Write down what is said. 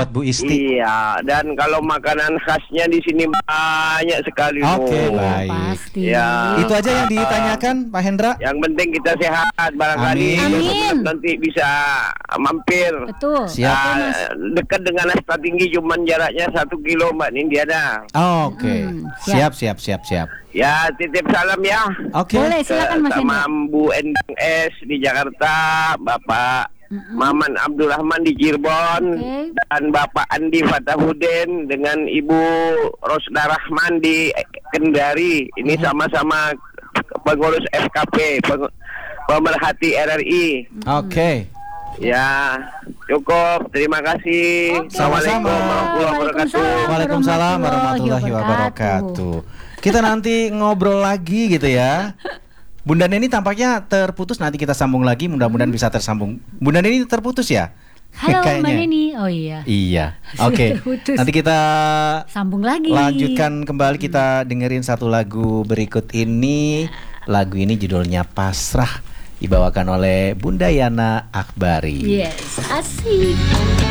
buat Bu Isti. Iya, dan kalau makanan khasnya di sini banyak sekali. Oke, Bu. baik. Pasti. Ya. Itu aja yang ditanyakan Pak Hendra. Yang penting kita sehat, barangkali Amin. nanti bisa mampir. Betul. Siap. Dekat dengan Asta Tinggi, cuman jaraknya 1 kilo Mbak Nindiana. Oke. Siap. Ya, titip salam ya. Oke. Boleh, silakan Mas Sama Hendra. Bu Endang S di Jakarta, Bapak Maman Abdurrahman di Cirebon, Oke. dan Bapak Andi Fatahudin dengan Ibu Rosda Rahman di Kendari. Ini sama-sama pengurus FKP, pemerhati RRI. Oke. Ya, cukup. Terima kasih. Oke. Assalamualaikum warahmatullahi wabarakatuh. Waalaikumsalam warahmatullahi wabarakatuh. Kita nanti ngobrol lagi gitu ya. Bunda Neni tampaknya terputus, nanti kita sambung lagi, mudah-mudahan bisa tersambung. Bunda Neni terputus ya? Halo Mbak Kayaknya. Neni. Oh iya. Iya. Sudah Oke. terputus. Nanti kita Sambung lagi. lanjutkan kembali, kita dengerin satu lagu berikut ini. Lagu ini judulnya Pasrah, dibawakan oleh Bunda Yana Akbari. Yes, asik.